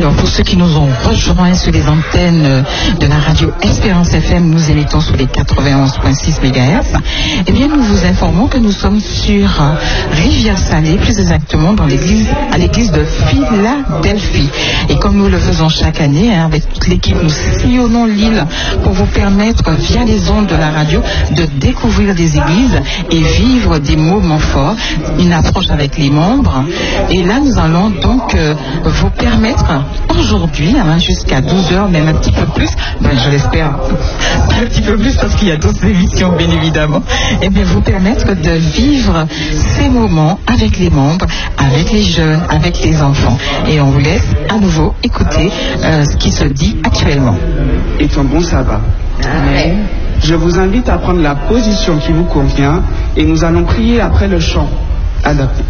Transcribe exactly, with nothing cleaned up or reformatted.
Alors, pour ceux qui nous ont rejoints sur les antennes de la radio Espérance F M, nous émettons sur les quatre-vingt-onze virgule six mégahertz. Eh bien, nous vous informons que nous sommes sur Rivière-Salée, plus exactement dans l'église, à l'église de Philadelphie. Et comme nous le faisons chaque année, hein, avec toute l'équipe, nous sillonnons l'île pour vous permettre, via les ondes de la radio, de découvrir des églises et vivre des moments forts, une approche avec les membres. Et là, nous allons donc euh, vous permettre, aujourd'hui, hein, jusqu'à douze heures, même un petit peu plus, ben, je l'espère un petit peu plus parce qu'il y a d'autres émissions, bien évidemment, et bien vous permettre de vivre ces moments avec les membres, avec les jeunes, avec les enfants. Et on vous laisse à nouveau écouter euh, ce qui se dit actuellement. Et ton bon sabbat. Amen. Je vous invite à prendre la position qui vous convient et nous allons prier après le chant adapté.